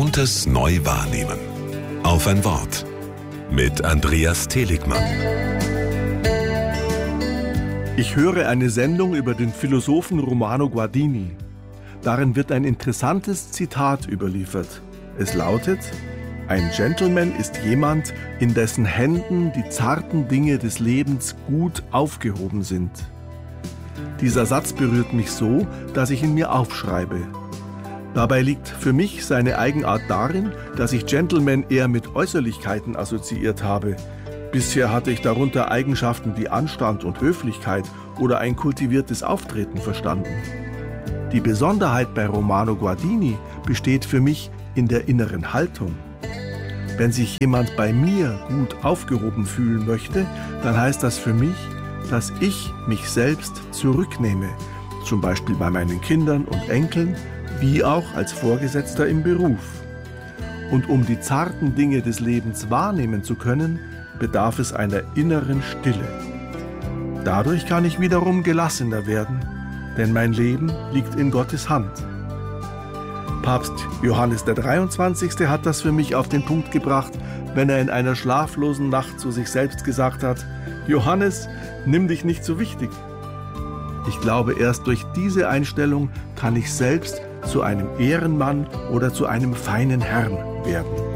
Gewohntes neu wahrnehmen. Auf ein Wort. Mit Andreas Seligmann. Ich höre eine Sendung über den Philosophen Romano Guardini. Darin wird ein interessantes Zitat überliefert. Es lautet: Ein Gentleman ist jemand, in dessen Händen die zarten Dinge des Lebens gut aufgehoben sind. Dieser Satz berührt mich so, dass ich ihn mir aufschreibe. Dabei liegt für mich seine Eigenart darin, dass ich Gentleman eher mit Äußerlichkeiten assoziiert habe. Bisher hatte ich darunter Eigenschaften wie Anstand und Höflichkeit oder ein kultiviertes Auftreten verstanden. Die Besonderheit bei Romano Guardini besteht für mich in der inneren Haltung. Wenn sich jemand bei mir gut aufgehoben fühlen möchte, dann heißt das für mich, dass ich mich selbst zurücknehme, zum Beispiel bei meinen Kindern und Enkeln, wie auch als Vorgesetzter im Beruf. Und um die zarten Dinge des Lebens wahrnehmen zu können, bedarf es einer inneren Stille. Dadurch kann ich wiederum gelassener werden, denn mein Leben liegt in Gottes Hand. Papst Johannes der 23. hat das für mich auf den Punkt gebracht, wenn er in einer schlaflosen Nacht zu sich selbst gesagt hat: Johannes, nimm dich nicht so wichtig. Ich glaube, erst durch diese Einstellung kann ich selbst zu einem Ehrenmann oder zu einem feinen Herrn werden.